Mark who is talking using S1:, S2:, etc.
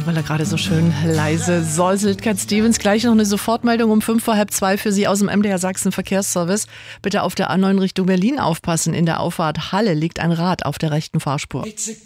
S1: Und weil er gerade so schön leise säuselt, Cat Stevens, gleich noch eine Sofortmeldung um 1:45 für Sie aus dem MDR Sachsen Verkehrsservice. Bitte auf der A9 Richtung Berlin aufpassen. In der Auffahrt Halle liegt ein Rad auf der rechten Fahrspur.